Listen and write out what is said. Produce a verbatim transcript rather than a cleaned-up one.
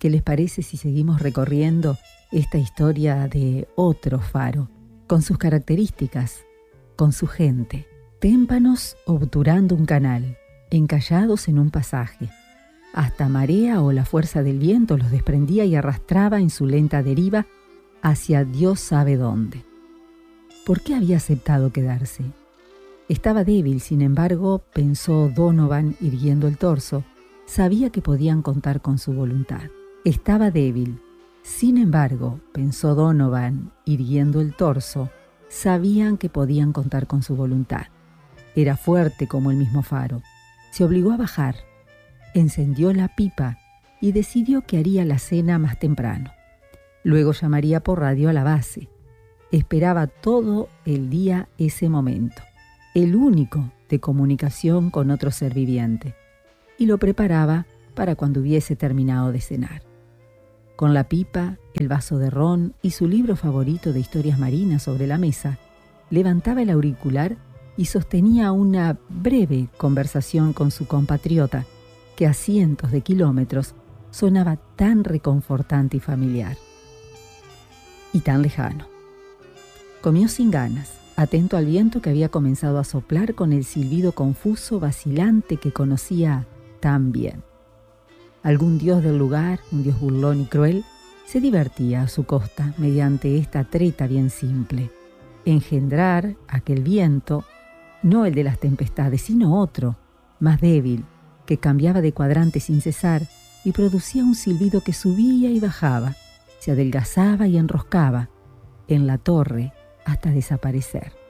¿Qué les parece si seguimos recorriendo esta historia de otro faro, con sus características, con su gente? Témpanos obturando un canal, encallados en un pasaje. Hasta marea o la fuerza del viento los desprendía y arrastraba en su lenta deriva hacia Dios sabe dónde. ¿Por qué había aceptado quedarse? Estaba débil, sin embargo, pensó Donovan irguiendo el torso. Sabía que podían contar con su voluntad. Estaba débil. Sin embargo, pensó Donovan irguiendo el torso, sabían que podían contar con su voluntad. Era fuerte como el mismo faro. Se obligó a bajar. Encendió la pipa y decidió que haría la cena más temprano. Luego llamaría por radio a la base. Esperaba todo el día ese momento, el único de comunicación con otro ser viviente, y lo preparaba para cuando hubiese terminado de cenar. Con la pipa, el vaso de ron y su libro favorito de historias marinas sobre la mesa, levantaba el auricular y sostenía una breve conversación con su compatriota, que a cientos de kilómetros sonaba tan reconfortante y familiar. Y tan lejano. Comió sin ganas, atento al viento que había comenzado a soplar con el silbido confuso, vacilante que conocía tan bien. Algún dios del lugar, un dios burlón y cruel, se divertía a su costa mediante esta treta bien simple. Engendrar aquel viento, no el de las tempestades, sino otro, más débil, que cambiaba de cuadrante sin cesar y producía un silbido que subía y bajaba, se adelgazaba y enroscaba en la torre hasta desaparecer.